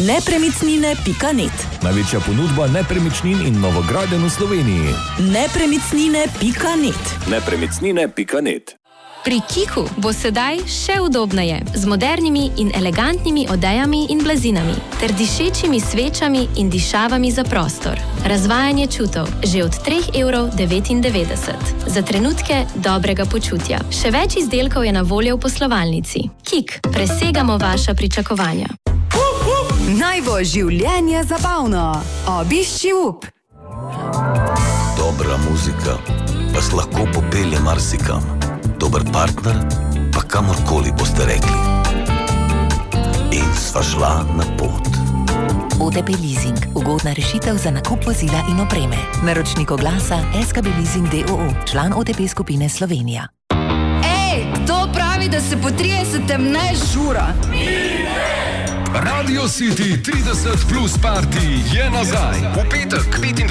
Nepremicnine.net. Največja ponudba nepremičnin in novogradenj v Sloveniji. Nepremicnine.net. Nepremicnine.net. Pri Kiku bo sedaj še udobneje, z modernimi in elegantnimi odejami in blazinami, ter dišečimi svečami in dišavami za prostor. Razvajanje čutov že od 3,99 €. Za trenutke dobrega počutja. Še več izdelkov je na voljo v poslovalnici. Kik, presegamo vaša pričakovanja. Naj bo življenje zabavno. Obišči UP. Dobra muzika vas lahko popelje marsikam. Dober partner pa kamorkoli boste rekli. In sva šla na pot. OTP Leasing. Ugodna rešitev za nakup vozila in opreme. Naročnik oglasa SKB Leasing d.o.o. Član OTP skupine Slovenija. Ej, kdo pravi, da se po 30. ne žura? Radio City 30 plus party je nazaj. V petek, 25.